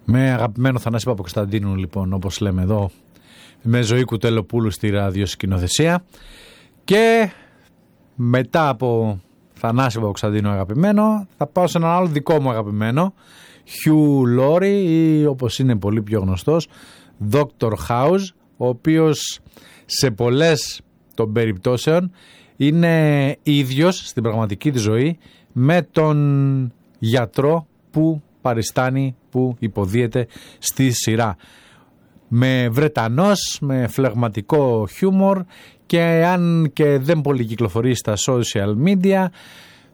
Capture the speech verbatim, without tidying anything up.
Με αγαπημένο Θανάση Παπακοσταντίνου, λοιπόν, όπως λέμε εδώ, με Ζωή Κουτελοπούλου στη ραδιοσκηνοθεσία. Και μετά από Θανάση Παπακοσταντίνου αγαπημένο, θα πάω σε έναν άλλο δικό μου αγαπημένο, Hugh Laurie, ή όπως είναι πολύ πιο γνωστός, Doctor House, ο οποίος σε πολλές των περιπτώσεων είναι ίδιος στην πραγματική της ζωή με τον γιατρό που παριστάνει, που υποδίεται στη σειρά. Με Βρετανός, με φλεγματικό χιούμορ, και αν και δεν πολύ κυκλοφορεί στα social media,